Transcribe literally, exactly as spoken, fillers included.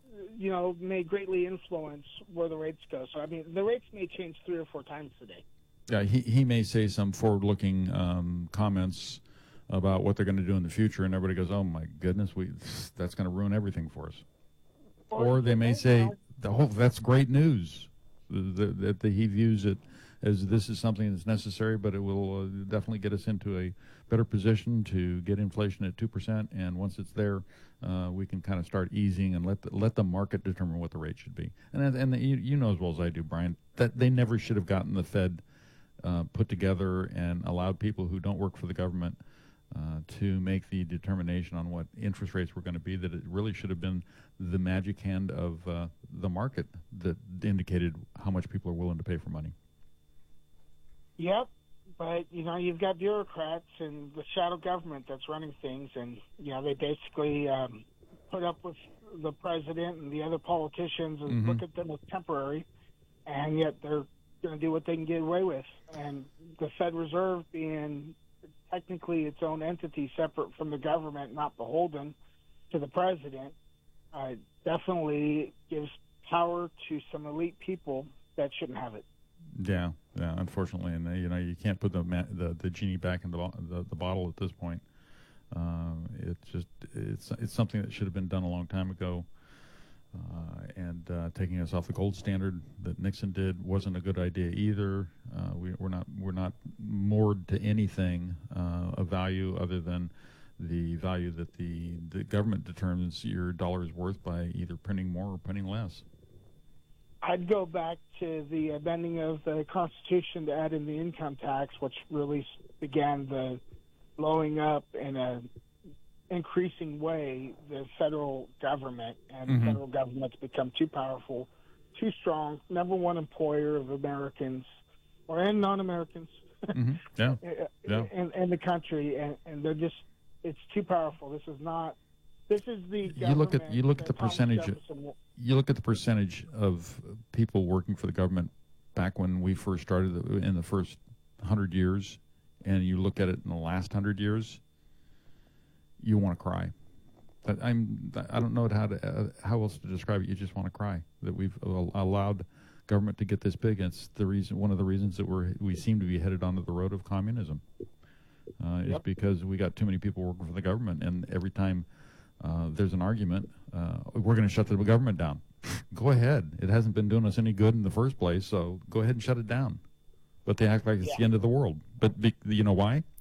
you know, may greatly influence where the rates go. So, I mean, the rates may change three or four times today. Yeah, he, he may say some forward-looking um, comments about what they're going to do in the future, and everybody goes, oh, my goodness, we that's going to ruin everything for us. Or, or they may say, oh, that's great news, that, that he views it as this is something that's necessary, but it will uh, definitely get us into a better position to get inflation at two percent, and once it's there, uh, we can kind of start easing and let the, let the market determine what the rate should be. And, and the, you, you know as well as I do, Brian, that they never should have gotten the Fed uh, put together and allowed people who don't work for the government Uh, to make the determination on what interest rates were going to be. That it really should have been the magic hand of uh, the market that indicated how much people are willing to pay for money. Yep, but, you know, you've got bureaucrats and the shadow government that's running things, and, you know, they basically um, put up with the president and the other politicians and mm-hmm. look at them as temporary, and yet they're going to do what they can get away with. And the Fed Reserve being technically its own entity separate from the government, not beholden to the president, uh, definitely gives power to some elite people that shouldn't have it. Yeah, yeah. Unfortunately, and uh, you know, you can't put the ma- the, the genie back in the, bo- the the bottle at this point. Uh, it's just it's it's something that should have been done a long time ago. Uh, and uh, taking us off the gold standard that Nixon did wasn't a good idea either. Uh, we, we're not we're not moored to anything uh, of value other than the value that the, the government determines your dollar is worth by either printing more or printing less. I'd go back to the amending of the Constitution to add in the income tax, which really began the blowing up in a increasing way the federal government, and mm-hmm. the federal government's become too powerful, too strong, number one employer of Americans or and non-Americans mm-hmm. yeah. yeah. in, in the country, and, and they're just it's too powerful. This is not. This is the you look at you look at the percentage. Jefferson, you look at the percentage of people working for the government back when we first started in the first hundred years, and you look at it in the last hundred years. You want to cry. But I'm. I don't know how to uh, how else to describe it. You just want to cry that we've allowed government to get this big. And it's the reason. One of the reasons that we're we seem to be headed onto the road of communism uh, is yep. because we got too many people working for the government, and every time uh, there's an argument, uh, we're going to shut the government down. Go ahead. It hasn't been doing us any good in the first place, so go ahead and shut it down. But they act like it's yeah. the end of the world. But be, you know why?